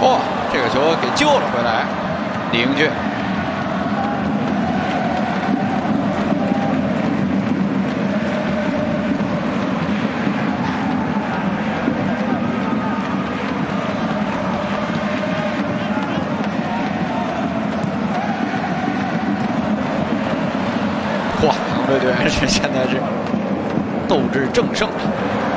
哇，这个球给救了回来，李英俊。哇，唐队队员是现在是斗志正盛。